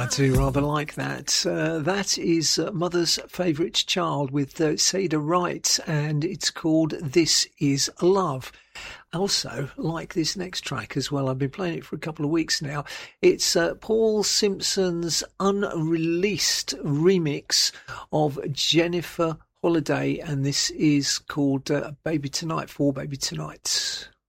I do rather like that. That is Mother's Favourite Child with Seda Wright, and it's called This Is Love. I also like this next track as well. I've been playing it for a couple of weeks now. It's Paul Simpson's unreleased remix of Jennifer Holiday, and this is called Baby Tonight for Baby Tonight.